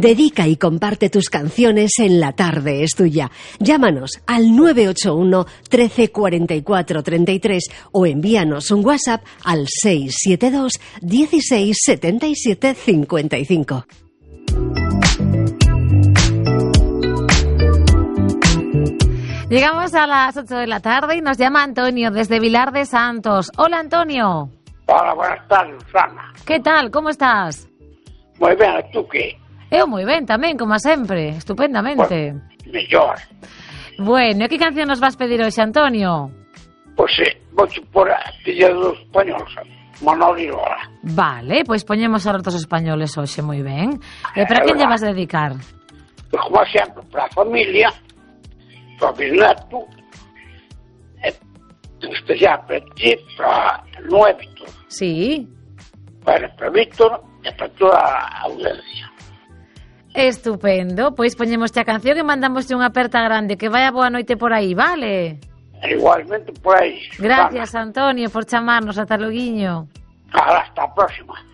Dedica y comparte tus canciones en La Tarde es Tuya. Llámanos al 981 13 44 33 o envíanos un WhatsApp al 672 16 77 55. Llegamos a las 8 de la tarde y nos llama Antonio desde Vilar de Santos. Hola, Antonio. Hola, buenas tardes, Susana. ¿Qué tal? Como estás? Moi ben, e tú que? Eu moi ben tamén, como sempre, estupendamente. Mellor. Bueno, e que canción nos vas pedir hoxe, Antonio? Pois vou por a Tilla dos Españoles, Manoli Lola. Vale, pois poñemos a rotos españoles hoxe, moi ben. E para quen lle vas a dedicar? Pois como sempre, para a familia, para o bisneto, en especial para ti, para Noé Víctor. Sí. Para Víctor e para toda a audiencia. Estupendo, pois poñemos a canción e mandamos unha aperta grande. Que vaya boa noite por aí, vale? Igualmente por aí. Gracias, Antonio, por chamarnos. Ata loguiño. Hasta a próxima.